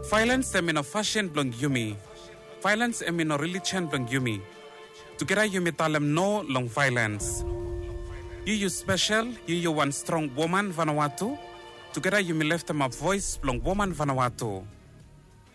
Violence emino fashion blong yumi. Violence emino religion blong yumi. Together yumi talem no long violence. You special, you one strong woman Vanuatu. Together you left them a voice blong woman Vanuatu.